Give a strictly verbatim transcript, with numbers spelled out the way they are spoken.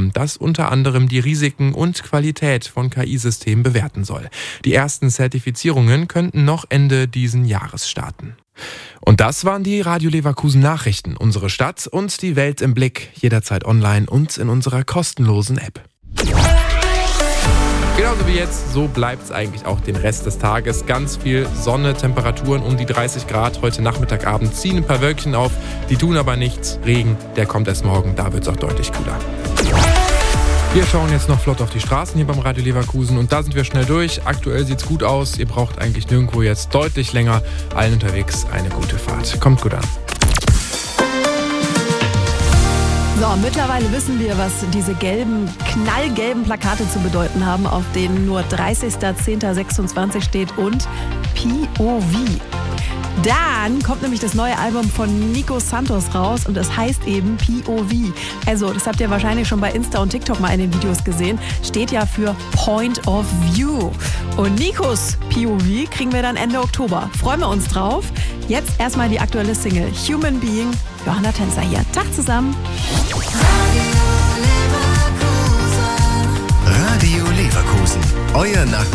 Zentrum, das unter anderem die Risiken und Qualität von K I-Systemen bewerten soll. Die ersten Zertifizierungen könnten noch Ende diesen Jahres starten. Und das waren die Radio Leverkusen Nachrichten. Unsere Stadt und die Welt im Blick. Jederzeit online und in unserer kostenlosen App. Genauso wie jetzt, so bleibt es eigentlich auch den Rest des Tages. Ganz viel Sonne, Temperaturen um die dreißig Grad. Heute Nachmittag, Abend ziehen ein paar Wölkchen auf. Die tun aber nichts. Regen, der kommt erst morgen. Da wird es auch deutlich kühler. Wir schauen jetzt noch flott auf die Straßen hier beim Radio Leverkusen. Und da sind wir schnell durch. Aktuell sieht es gut aus. Ihr braucht eigentlich nirgendwo jetzt deutlich länger. Allen unterwegs eine gute Fahrt. Kommt gut an. So, mittlerweile wissen wir, was diese gelben, knallgelben Plakate zu bedeuten haben, auf denen nur dreißigster zehnter sechsundzwanzig steht und P O V. Dann kommt nämlich das neue Album von Nico Santos raus und es heißt eben P O V. Also, das habt ihr wahrscheinlich schon bei Insta und TikTok mal in den Videos gesehen. Steht ja für Point of View. Und Nikos P O V kriegen wir dann Ende Oktober. Freuen wir uns drauf. Jetzt erstmal die aktuelle Single Human Being. Johanna Tänzer hier. Tag zusammen. Radio Leverkusen. Euer Nachmittag.